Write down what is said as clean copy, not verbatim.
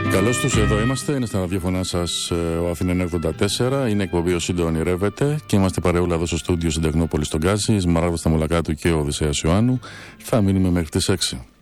Καλώς τους, εδώ είμαστε. Είναι στα ραδιόφωνά σας ο Αθηνά 84. Είναι εκπομπή Ο Σύντο ονειρεύεται και είμαστε παρεούλα εδώ στο στούντιο στην Τεχνόπολη στον Γκάζι. Σμαράγδα στα Μουλακάτου και ο Οδυσσέας Ιωάννου. Θα μείνουμε μέχρι τις 6.